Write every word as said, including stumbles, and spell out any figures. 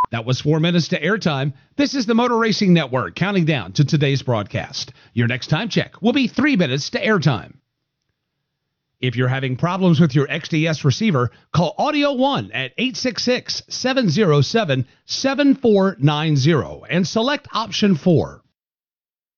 That was four minutes to airtime. This is the Motor Racing Network counting down to today's broadcast. Your next time check will be three minutes to airtime. If you're having problems with your X D S receiver, call Audio One at eight six six, seven zero seven, seven four nine zero and select option four.